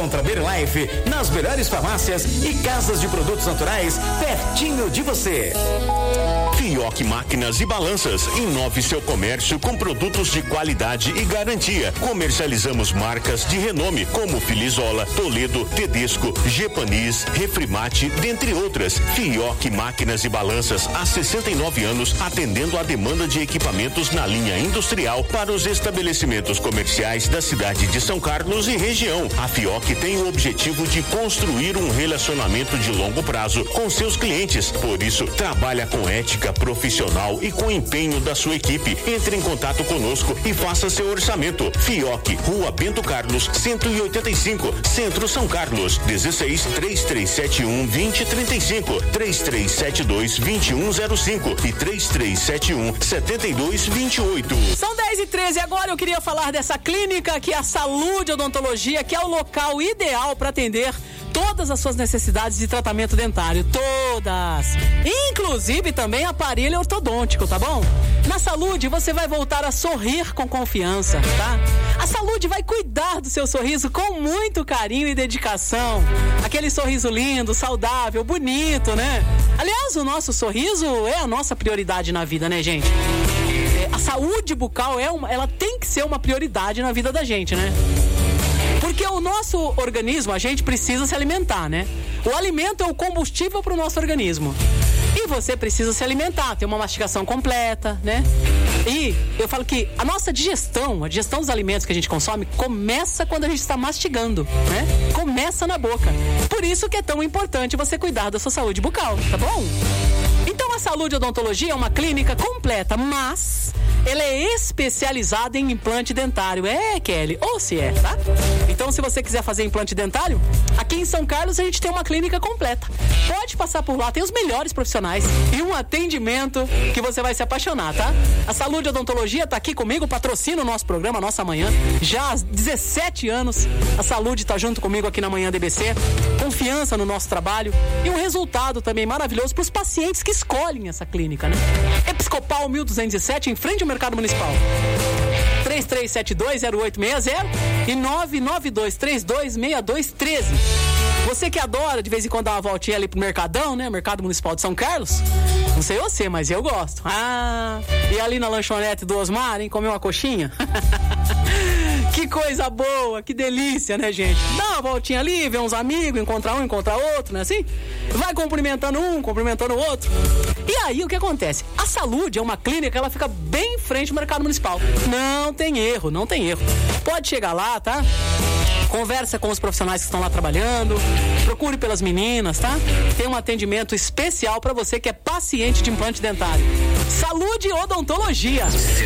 encontra Berlife nas melhores farmácias e casas de produtos naturais pertinho de você. Fioc Máquinas e Balanças. Inove seu comércio com produtos de qualidade e garantia. Comercializamos marcas de renome como Filizola, Toledo, Tedesco, Gepanis, Refrimate, dentre outras. Fioc Máquinas e Balanças há 69 anos, atendendo a demanda de equipamentos na linha industrial para os estabelecimentos comerciais da cidade de São Carlos e região. A Fioc tem o objetivo de construir um relacionamento de longo prazo com seus clientes. Por isso, trabalha com ética profissional e com empenho da sua equipe. Entre em contato conosco e faça seu orçamento. Fioc, Rua Bento Carlos, 185, Centro São Carlos. 16 3371 2035, 3372 2105 e 3371 7228. São 10h13. Agora eu queria falar dessa clínica que é a Saúde Odontologia, que é o local ideal para atender todas as suas necessidades de tratamento dentário, todas, inclusive também aparelho ortodôntico, tá bom? Na Saúde você vai voltar a sorrir com confiança, tá? A Saúde vai cuidar do seu sorriso com muito carinho e dedicação, aquele sorriso lindo, saudável, bonito, né? Aliás, o nosso sorriso é a nossa prioridade na vida, né, gente? A saúde bucal ela tem que ser uma prioridade na vida da gente, né? Porque o nosso organismo, a gente precisa se alimentar, né? O alimento é o combustível para o nosso organismo. E você precisa se alimentar, ter uma mastigação completa, né? E eu falo que a nossa digestão, a digestão dos alimentos que a gente consome, começa quando a gente está mastigando, né? Começa na boca. Por isso que é tão importante você cuidar da sua saúde bucal, tá bom? Então a Saúde Odontologia é uma clínica completa, mas ela é especializada em implante dentário. É, Kelly, ou se é, tá? Então, se você quiser fazer implante dentário, aqui em São Carlos a gente tem uma clínica completa. Pode passar por lá, tem os melhores profissionais e um atendimento que você vai se apaixonar, tá? A Saúde Odontologia tá aqui comigo, patrocina o nosso programa, Nossa Manhã. Já há 17 anos, a Saúde tá junto comigo aqui na Manhã DBC. Confiança no nosso trabalho e um resultado também maravilhoso para os pacientes que escolhem essa clínica, né? Episcopal 1207, em frente ao Mercado Municipal. 33720860 e 992326213. Você que adora de vez em quando dar uma voltinha ali pro Mercadão, né? Mercado Municipal de São Carlos. Não sei você, mas eu gosto. E ali na lanchonete do Osmar, hein? Comer uma coxinha. Que coisa boa, que delícia, né, gente? Dá uma voltinha ali, ver uns amigos, encontrar um, encontrar outro, né, assim? Vai cumprimentando um, cumprimentando o outro. E aí, o que acontece? A Saúde é uma clínica, ela fica bem em frente ao Mercado Municipal. Não tem erro, não tem erro. Pode chegar lá, tá? Conversa com os profissionais que estão lá trabalhando, procure pelas meninas, tá? Tem um atendimento especial para você que é paciente de implante dentário. Saúde Odontologia.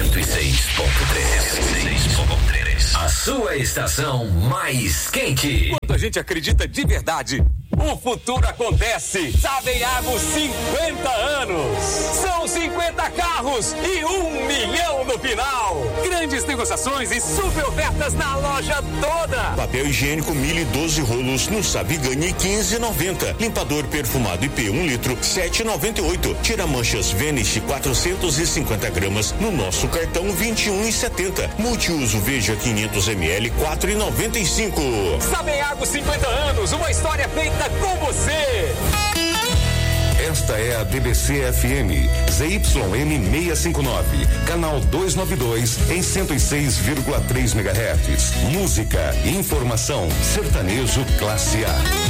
106.3. A sua estação mais quente. Quando a gente acredita de verdade, o futuro acontece. Sabenhago 50 anos. São 50 carros e 1 milhão no final. Grandes negociações e super ofertas na loja toda. Papel higiênico Mille 12 rolos no Sabigani 15,90. Limpador perfumado IP 1 litro 7,98. Tira manchas Vanish 450 gramas no nosso cartão 21,70. Multiuso Veja 500 ml 4,95. Sabenhago 50 anos, uma história feita com você. Esta é a DBC FM, ZYM 659, canal 292 em 106,3 MHz. Música, informação, sertanejo classe A.